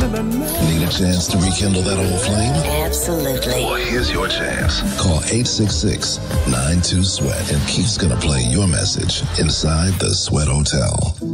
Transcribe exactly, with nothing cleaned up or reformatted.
Need a chance to rekindle that old flame? Absolutely. Well, here's your chance. Call eight six six, nine two, SWEAT and Keith's gonna play your message inside the Sweat Hotel.